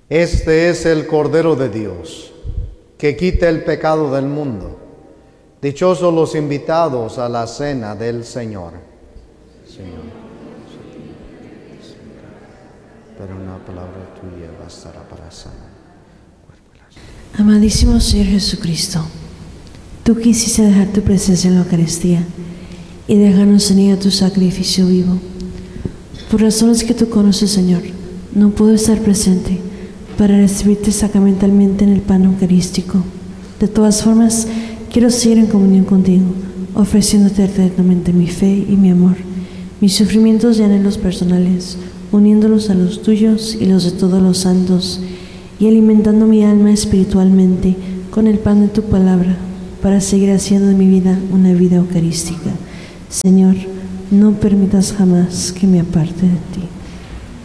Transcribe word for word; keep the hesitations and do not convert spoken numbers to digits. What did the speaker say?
Este es el Cordero de Dios, que quita el pecado del mundo. Dichosos los invitados a la cena del Señor. Señor, pero una palabra tuya bastará para sanar. Amadísimo Señor Jesucristo, tú quisiste dejar tu presencia en la Eucaristía y dejarnos en ella tu sacrificio vivo. Por razones que tú conoces, Señor, no puedo estar presente para recibirte sacramentalmente en el pan eucarístico. De todas formas, quiero seguir en comunión contigo, ofreciéndote eternamente mi fe y mi amor, mis sufrimientos y anhelos personales, uniéndolos a los tuyos y los de todos los santos, y alimentando mi alma espiritualmente con el pan de tu palabra, para seguir haciendo de mi vida una vida eucarística. Señor, no permitas jamás que me aparte de ti.